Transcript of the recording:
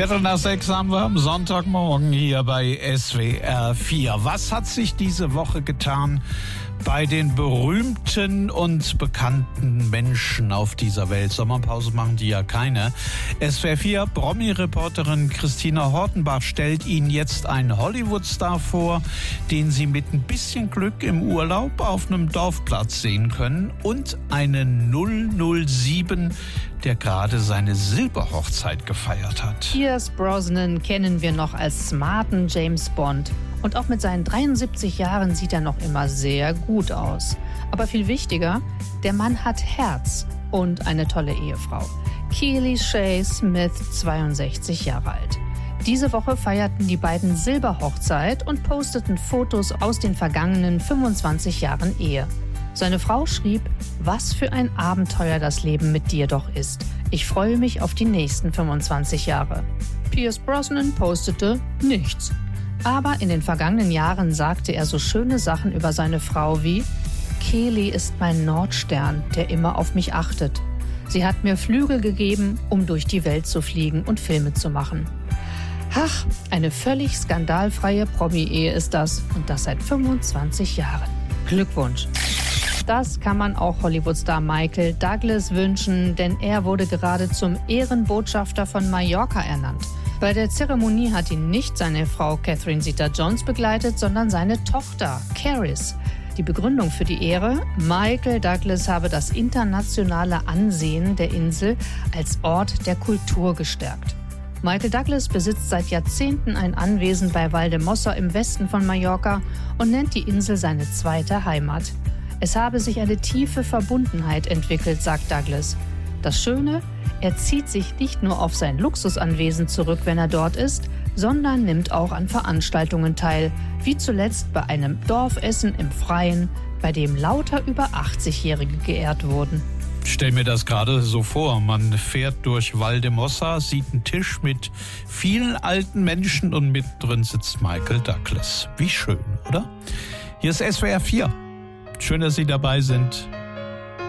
5:15 haben wir am Sonntagmorgen hier bei SWR 4. Was hat sich diese Woche getan bei den berühmten und bekannten Menschen auf dieser Welt? Sommerpause machen die ja keine. SWR 4 Promi-Reporterin Christina Hortenbach stellt Ihnen jetzt einen Hollywood-Star vor, den Sie mit ein bisschen Glück im Urlaub auf einem Dorfplatz sehen können, und einen 007, der gerade seine Silberhochzeit gefeiert hat. Pierce Brosnan kennen wir noch als smarten James Bond. Und auch mit seinen 73 Jahren sieht er noch immer sehr gut aus. Aber viel wichtiger, der Mann hat Herz und eine tolle Ehefrau. Keely Shea Smith, 62 Jahre alt. Diese Woche feierten die beiden Silberhochzeit und posteten Fotos aus den vergangenen 25 Jahren Ehe. Seine Frau schrieb: Was für ein Abenteuer das Leben mit dir doch ist. Ich freue mich auf die nächsten 25 Jahre. Pierce Brosnan postete nichts. Aber in den vergangenen Jahren sagte er so schöne Sachen über seine Frau wie: Keely ist mein Nordstern, der immer auf mich achtet. Sie hat mir Flügel gegeben, um durch die Welt zu fliegen und Filme zu machen. Ach, eine völlig skandalfreie Promi-Ehe ist das, und das seit 25 Jahren. Glückwunsch! Das kann man auch Hollywood-Star Michael Douglas wünschen, denn er wurde gerade zum Ehrenbotschafter von Mallorca ernannt. Bei der Zeremonie hat ihn nicht seine Frau Catherine Zeta-Jones begleitet, sondern seine Tochter Caris. Die Begründung für die Ehre: Michael Douglas habe das internationale Ansehen der Insel als Ort der Kultur gestärkt. Michael Douglas besitzt seit Jahrzehnten ein Anwesen bei Valdemossa im Westen von Mallorca und nennt die Insel seine zweite Heimat. Es habe sich eine tiefe Verbundenheit entwickelt, sagt Douglas. Das Schöne: Er zieht sich nicht nur auf sein Luxusanwesen zurück, wenn er dort ist, sondern nimmt auch an Veranstaltungen teil, wie zuletzt bei einem Dorfessen im Freien, bei dem lauter über 80-Jährige geehrt wurden. Ich stell mir das gerade so vor. Man fährt durch Valdemossa, sieht einen Tisch mit vielen alten Menschen und mittendrin sitzt Michael Douglas. Wie schön, oder? Hier ist SWR 4. Schön, dass Sie dabei sind.